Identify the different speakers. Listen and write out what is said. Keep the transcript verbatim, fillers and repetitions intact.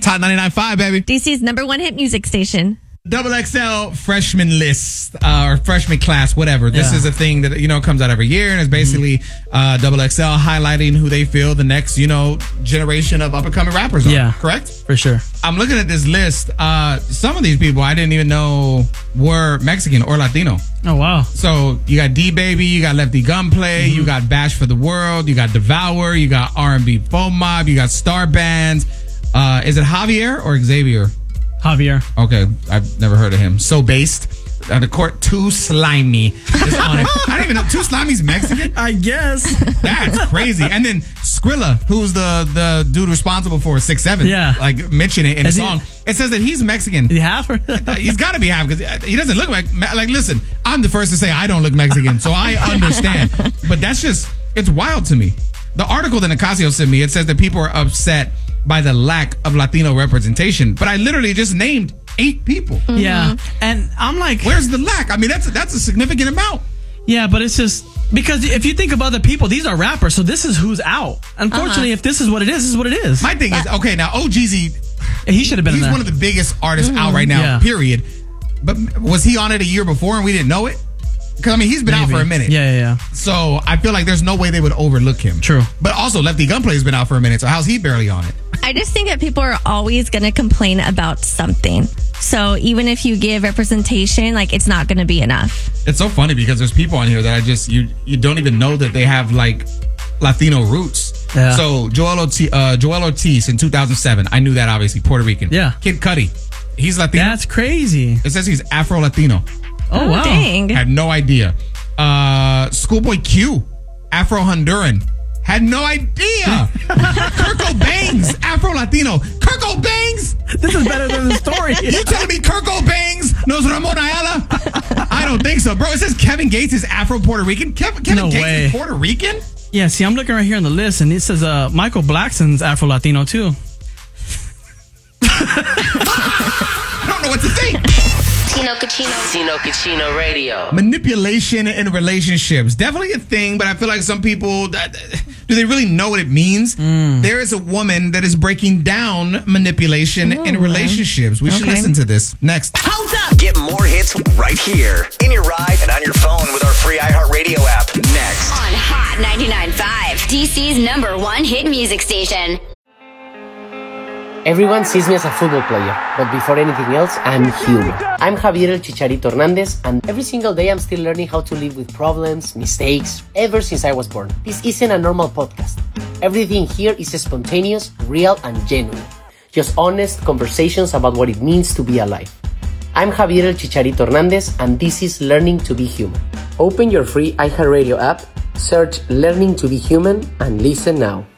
Speaker 1: Hot ninety-nine point five, baby.
Speaker 2: D C's number one hit music station.
Speaker 1: Double X L freshman list uh, or freshman class, whatever. This
Speaker 3: Yeah.
Speaker 1: is a thing that, you know, comes out every year, and it's basically mm-hmm. uh, Double X L highlighting who they feel the next, you know, generation of up-and-coming rappers are.
Speaker 3: Yeah.
Speaker 1: Correct?
Speaker 3: For sure.
Speaker 1: I'm looking at this list. Uh, some of these people I didn't even know were Mexican or Latino.
Speaker 3: Oh, wow.
Speaker 1: So you got D-Baby, you got Lefty Gunplay, mm-hmm. you got Bash for the World, you got Devour, you got R and B Foam Mob, you got Star Bands. Uh, is it Javier or Xavier?
Speaker 3: Javier.
Speaker 1: Okay, I've never heard of him. So Based. Uh, the court, Too Slimy is on it. I don't even know. Too Slimy's Mexican?
Speaker 3: I guess.
Speaker 1: That's crazy. And then Skrilla, who's the, the dude responsible for six seven.
Speaker 3: Yeah.
Speaker 1: Like, mention it in
Speaker 3: Is
Speaker 1: a
Speaker 3: he-
Speaker 1: song. It says that he's Mexican.
Speaker 3: You have her?
Speaker 1: He's got to be half because he doesn't look like, like, listen, I'm the first to say I don't look Mexican, so I understand. But that's just, it's wild to me. The article that Nicasio sent me, it says that people are upset by the lack of Latino representation. But I literally just named eight people.
Speaker 3: Mm-hmm. Yeah. And I'm like,
Speaker 1: where's the lack? I mean, that's that's a significant amount.
Speaker 3: Yeah, but it's just because if you think of other people, these are rappers, so this is who's out. Unfortunately, uh-huh. if this is what it is, this is what it is.
Speaker 1: My thing is, okay, now O G Z,
Speaker 3: he should have been.
Speaker 1: He's
Speaker 3: in there.
Speaker 1: one of the biggest artists
Speaker 3: mm-hmm.
Speaker 1: out right now.
Speaker 3: Yeah.
Speaker 1: Period. But was he on it a year before and we didn't know it? Because I mean, he's been
Speaker 3: Maybe.
Speaker 1: out for a minute.
Speaker 3: Yeah, yeah, yeah.
Speaker 1: So I feel like there's no way they would overlook him.
Speaker 3: True.
Speaker 1: But also, Lefty Gunplay's been out for a minute, so how's he barely on it?
Speaker 2: I just think that people are always going to complain about something. So even if you give representation, like, it's not going to be enough.
Speaker 1: It's so funny because there's people on here that I just, you you don't even know that they have, like, Latino roots.
Speaker 3: Yeah.
Speaker 1: So Joel, Ortiz, uh, Joel Ortiz in two thousand seven, I knew that, obviously, Puerto Rican.
Speaker 3: Yeah.
Speaker 1: Kid Cudi, he's Latino.
Speaker 3: That's crazy.
Speaker 1: It says he's Afro-Latino.
Speaker 3: Oh, wow.
Speaker 2: Dang.
Speaker 1: Had no idea. Uh, Schoolboy Q, Afro-Honduran. Had no idea. Kurt Cobain's Afro-Latino. Kurt Cobain's?
Speaker 3: This is better than the story.
Speaker 1: You telling me Kurt Cobain's knows Ramon Ayala? I don't think so, bro. It says Kevin Gates is Afro-Puerto Rican. Kevin, Kevin
Speaker 3: No
Speaker 1: Gates
Speaker 3: way.
Speaker 1: is Puerto Rican?
Speaker 3: Yeah, see, I'm looking right here on the list, and it says uh, Michael Blackson's Afro-Latino, too.
Speaker 1: I don't know what to think.
Speaker 4: Tino Cucino. Tino Cucino Radio.
Speaker 1: Manipulation in relationships. Definitely a thing, but I feel like some people, do they really know what it means? Mm. There is a woman that is breaking down manipulation Ooh, in relationships. We okay. should listen to this. Next.
Speaker 5: Hold up. Get more hits right here. In your ride and on your phone with our free iHeartRadio app. Next.
Speaker 4: On Hot ninety-nine point five. D C's number one hit music station.
Speaker 6: Everyone sees me as a football player, but before anything else, I'm human. I'm Javier El Chicharito Hernandez, and every single day I'm still learning how to live with problems, mistakes, ever since I was born. This isn't a normal podcast. Everything here is spontaneous, real, and genuine. Just honest conversations about what it means to be alive. I'm Javier El Chicharito Hernandez, and this is Learning to be Human. Open your free iHeartRadio app, search Learning to be Human, and listen now.